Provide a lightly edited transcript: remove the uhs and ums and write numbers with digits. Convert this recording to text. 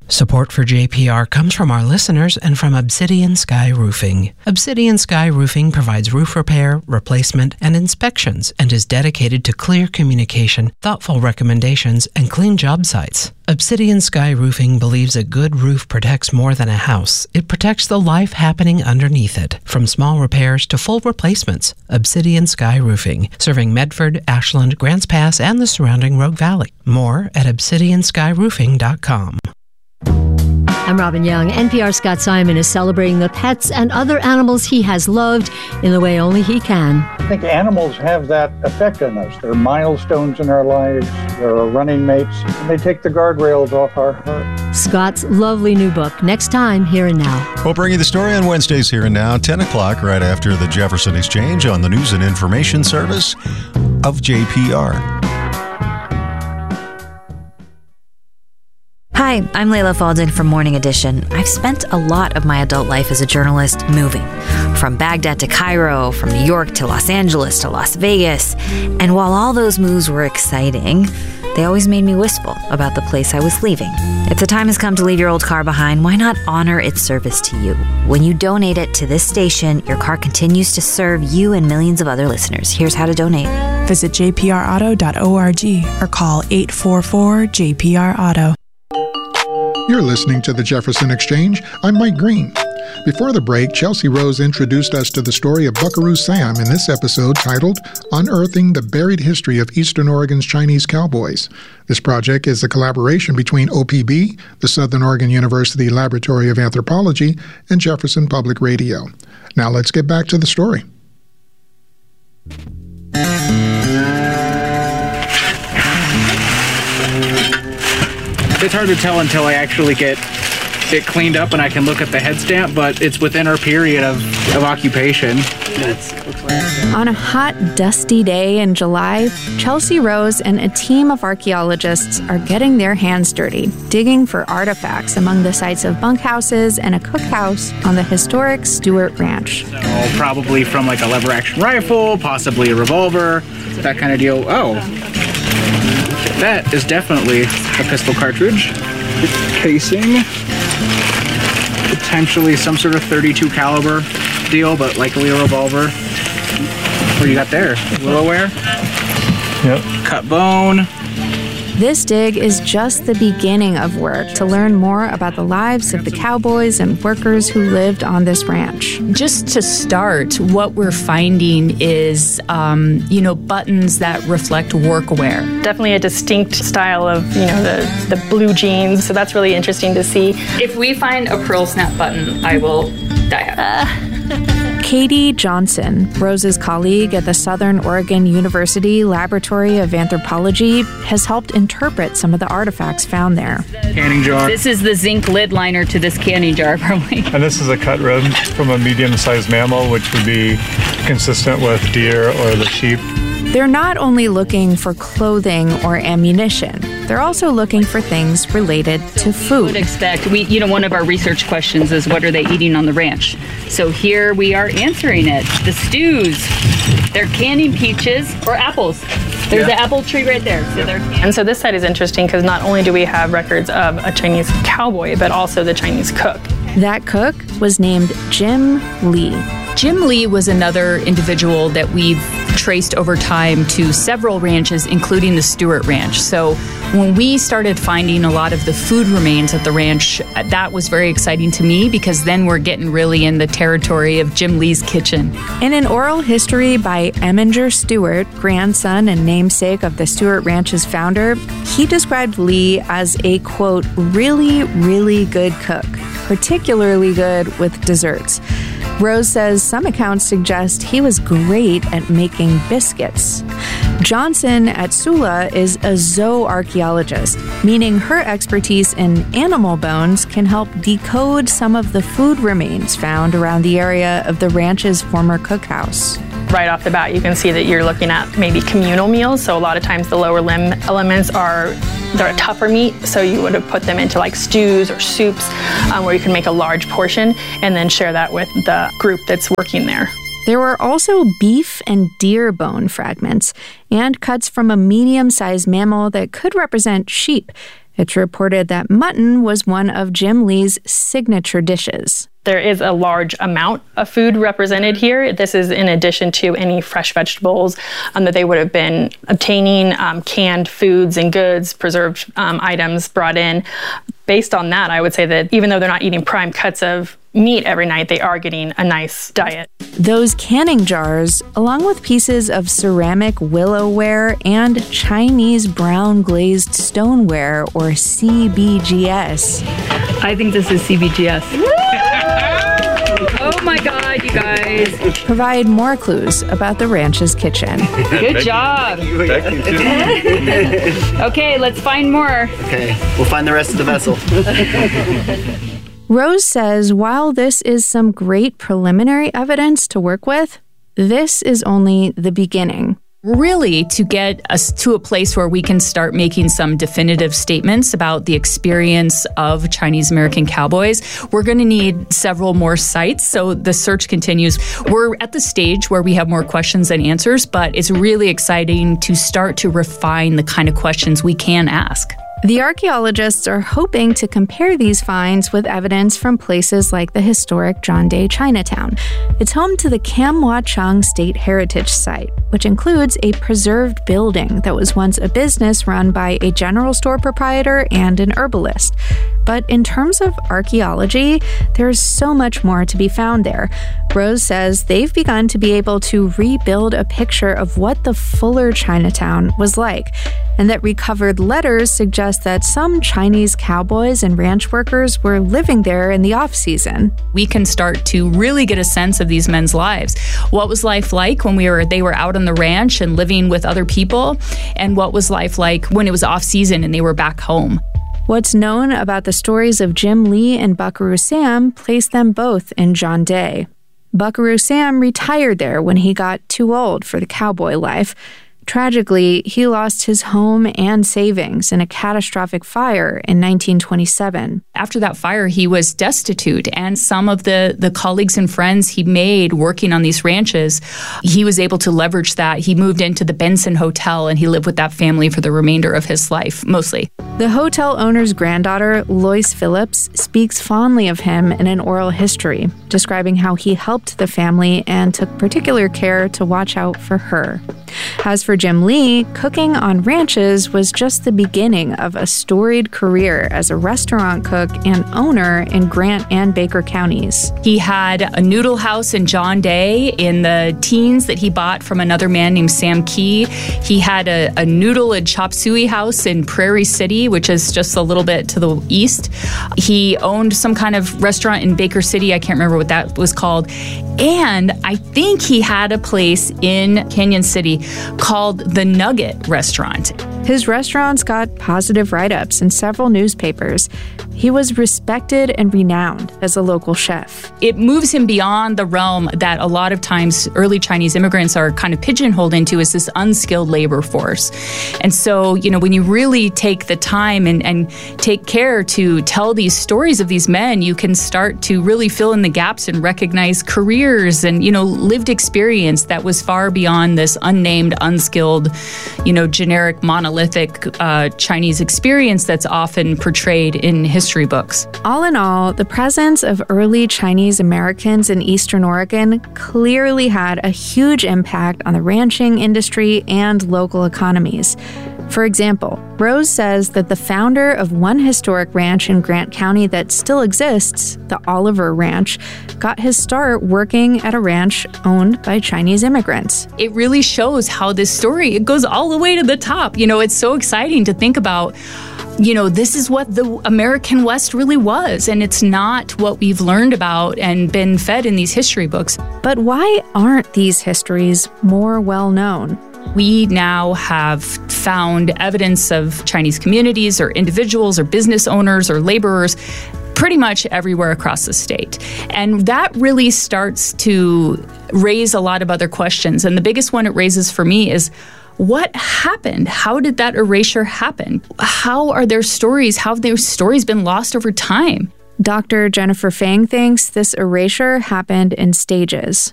Support for JPR comes from our listeners and from Obsidian Sky Roofing. Obsidian Sky Roofing provides roof repair, replacement, and inspections and is dedicated to clear communication, thoughtful recommendations, and clean job sites. Obsidian Sky Roofing believes a good roof protects more than a house. It protects the life happening underneath it, from small repairs to full replacements. Obsidian Sky Roofing, serving Medford, Ashland, Grants Pass, and the surrounding Rogue Valley. More at obsidianskyroofing.com. I'm Robin Young. NPR's Scott Simon is celebrating the pets and other animals he has loved in the way only he can. I think animals have that effect on us. They're milestones in our lives. They're our running mates. And they take the guardrails off our heart. Scott's lovely new book, next time, Here and Now. We'll bring you the story on Wednesdays, Here and Now, 10 o'clock, right after the Jefferson Exchange on the News and Information Service of JPR. Hi, I'm Layla Falden from Morning Edition. I've spent a lot of my adult life as a journalist moving, from Baghdad to Cairo, from New York to Los Angeles to Las Vegas. And while all those moves were exciting, they always made me wistful about the place I was leaving. If the time has come to leave your old car behind, why not honor its service to you? When you donate it to this station, your car continues to serve you and millions of other listeners. Here's how to donate. Visit jprauto.org or call 844-JPR-AUTO. You're listening to the Jefferson Exchange. I'm Mike Green. Before the break, Chelsea Rose introduced us to the story of Buckaroo Sam in this episode titled Unearthing the Buried History of Eastern Oregon's Chinese Cowboys. This project is a collaboration between OPB, the Southern Oregon University Laboratory of Anthropology, and Jefferson Public Radio. Now let's get back to the story. It's hard to tell until I actually get it cleaned up and I can look at the head stamp, but it's within our period of occupation. On a hot, dusty day in July, Chelsea Rose and a team of archaeologists are getting their hands dirty, digging for artifacts among the sites of bunkhouses and a cookhouse on the historic Stewart Ranch. So probably from like a lever-action rifle, possibly a revolver, that kind of deal. Oh, that is definitely a pistol cartridge. Casing. Potentially some sort of .32 caliber deal, but likely a revolver. What do you got there? Willowware? Yep. Cut bone. This dig is just the beginning of work to learn more about the lives of the cowboys and workers who lived on this ranch. Just to start, what we're finding is, buttons that reflect workwear. Definitely a distinct style of, the blue jeans. So that's really interesting to see. If we find a pearl snap button, I will die happy. Katie Johnson, Rose's colleague at the Southern Oregon University Laboratory of Anthropology, has helped interpret some of the artifacts found there. Canning jar. This is the zinc lid liner to this canning jar, probably. And this is a cut rib from a medium-sized mammal, which would be consistent with deer or the sheep. They're not only looking for clothing or ammunition, they're also looking for things related to food. Would expect, one of our research questions is what are they eating on the ranch? So here we are answering it. The stews, they're canning peaches or apples. There's the apple tree right there. And so this site is interesting because not only do we have records of a Chinese cowboy, but also the Chinese cook. That cook was named Jim Lee. Jim Lee was another individual that we've traced over time to several ranches, including the Stewart Ranch. So when we started finding a lot of the food remains at the ranch, that was very exciting to me because then we're getting really in the territory of Jim Lee's kitchen. In an oral history by Eminger Stewart, grandson and namesake of the Stewart Ranch's founder, he described Lee as a, quote, really, really good cook, particularly good with desserts. Rose says some accounts suggest he was great at making biscuits. Johnson at Sula is a zooarchaeologist, meaning her expertise in animal bones can help decode some of the food remains found around the area of the ranch's former cookhouse. Right off the bat, you can see that you're looking at maybe communal meals. So a lot of times the lower limb elements they're a tougher meat, so you would have put them into like stews or soups where you can make a large portion and then share that with the group that's working there. There were also beef and deer bone fragments and cuts from a medium-sized mammal that could represent sheep. It's reported that mutton was one of Jim Lee's signature dishes. There is a large amount of food represented here. This is in addition to any fresh vegetables that they would have been obtaining, canned foods and goods, preserved items brought in. Based on that, I would say that even though they're not eating prime cuts of meat every night, they are getting a nice diet. Those canning jars, along with pieces of ceramic willowware and Chinese brown glazed stoneware, or CBGS. I think this is CBGS. Oh my God, you guys. Provide more clues about the ranch's kitchen. Good job. Okay, let's find more. Okay, we'll find the rest of the vessel. Rose says while this is some great preliminary evidence to work with, this is only the beginning. Really, to get us to a place where we can start making some definitive statements about the experience of Chinese American cowboys, we're going to need several more sites. So the search continues. We're at the stage where we have more questions than answers, but it's really exciting to start to refine the kind of questions we can ask. The archaeologists are hoping to compare these finds with evidence from places like the historic John Day Chinatown. It's home to the Kam Wah Chung State Heritage Site, which includes a preserved building that was once a business run by a general store proprietor and an herbalist. But in terms of archaeology, there's so much more to be found there. Rose says they've begun to be able to rebuild a picture of what the fuller Chinatown was like, and that recovered letters suggest that some Chinese cowboys and ranch workers were living there in the off-season. We can start to really get a sense of these men's lives. What was life like when they were out on the ranch and living with other people, and what was life like when it was off-season and they were back home? What's known about the stories of Jim Lee and Buckaroo Sam place them both in John Day. Buckaroo Sam retired there when he got too old for the cowboy life. Tragically, he lost his home and savings in a catastrophic fire in 1927. After that fire, he was destitute, and some of the colleagues and friends he made working on these ranches, he was able to leverage that. He moved into the Benson Hotel, and he lived with that family for the remainder of his life, mostly. The hotel owner's granddaughter, Lois Phillips, speaks fondly of him in an oral history, describing how he helped the family and took particular care to watch out for her. As for Jim Lee, cooking on ranches was just the beginning of a storied career as a restaurant cook and owner in Grant and Baker counties. He had a noodle house in John Day in the teens that he bought from another man named Sam Key. He had a noodle and chop suey house in Prairie City, which is just a little bit to the east. He owned some kind of restaurant in Baker City. I can't remember what that was called. And I think he had a place in Canyon City called the Nugget Restaurant. His restaurants got positive write-ups in several newspapers. He was respected and renowned as a local chef. It moves him beyond the realm that a lot of times early Chinese immigrants are kind of pigeonholed into as this unskilled labor force. And so, when you really take the time and take care to tell these stories of these men, you can start to really fill in the gaps and recognize careers and, lived experience that was far beyond this unnamed, unskilled, generic, monolithic Chinese experience that's often portrayed in history books. All in all, the presence of early Chinese Americans in Eastern Oregon clearly had a huge impact on the ranching industry and local economies. For example, Rose says that the founder of one historic ranch in Grant County that still exists, the Oliver Ranch, got his start working at a ranch owned by Chinese immigrants. It really shows how this story, it goes all the way to the top. It's so exciting to think about, this is what the American West really was, and it's not what we've learned about and been fed in these history books. But why aren't these histories more well known? We now have found evidence of Chinese communities or individuals or business owners or laborers pretty much everywhere across the state. And that really starts to raise a lot of other questions. And the biggest one it raises for me is, what happened? How did that erasure happen? How have their stories been lost over time? Dr. Jennifer Fang thinks this erasure happened in stages.